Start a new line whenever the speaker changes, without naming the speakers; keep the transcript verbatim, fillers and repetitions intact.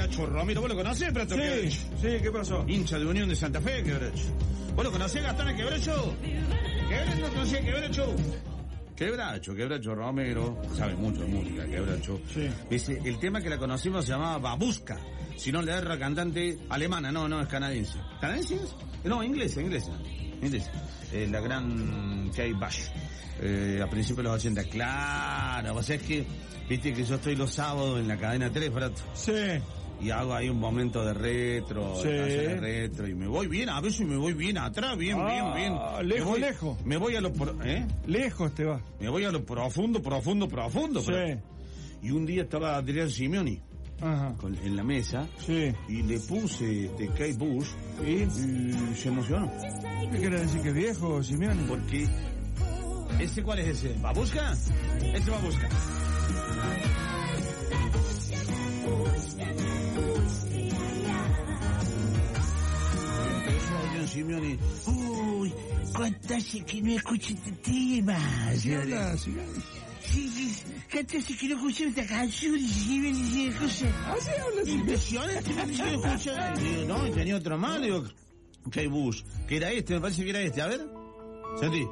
Quebracho Romero. ¿Vos lo conocés, Prato
Sí,
Quebracho?
sí, ¿qué pasó?
Hincha de Unión de Santa Fe, Quebracho. ¿Vos lo conocés, Gastón Quebracho? ¿Quebracho no conocés, Quebracho? Quebracho, Quebracho Romero, sabe mucho de música, Quebracho.
Sí.
Dice, el tema que la conocimos se llamaba Babushka. Si no, le erra cantante alemana, no, no, es canadiense. ¿Canadiense es? No, inglesa, inglesa. Inglesa. Eh, la gran Kate Bush. Eh, a principios de los ochenta, claro, o sea, es que, viste que yo estoy los sábados en la cadena tres, Prato.
Sí.
Y hago ahí un momento de retro,
Sí.
de canciones de retro, y me voy bien, a veces me voy bien atrás, bien,
Ah,
bien, bien.
lejos,
me voy,
lejos.
Me voy a lo, pro- ¿eh?
Lejos te va.
Me voy a lo profundo, profundo, profundo.
Sí.
Prato. Y un día estaba Adrián Simeoni
Ajá.
con, en la mesa,
Sí.
y le puse de Kate Bush,
¿Y?
y se emocionó.
¿Qué quiere decir que es viejo, Simeone?
Porque, ¿ese cuál es ese? ¿Babushka? Ese Babushka. Simeoni, uy, cuánto hace que no escucho este tema.
¿Qué habla, Simeone?
Sí, sí, cuánto hace que no escucho esta canción, Simeoni, cosa.
Así habla, Simeone.
Impresionante, que no escucho. Digo, no, y tenía otro más, digo, Kate Bush, que era este, me parece que era este, a ver, sentí.